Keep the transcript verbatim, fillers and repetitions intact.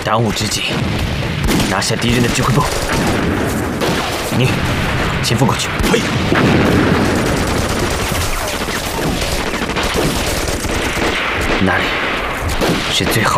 当务之急，拿下敌人的指挥部。你前锋过去。嘿。那里是最好